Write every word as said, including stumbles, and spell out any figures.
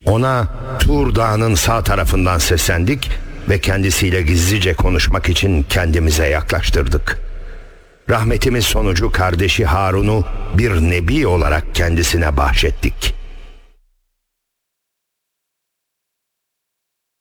Ona Tur Dağı'nın sağ tarafından seslendik ve kendisiyle gizlice konuşmak için kendimize yaklaştırdık. Rahmetimiz sonucu kardeşi Harun'u bir nebi olarak kendisine bahşettik.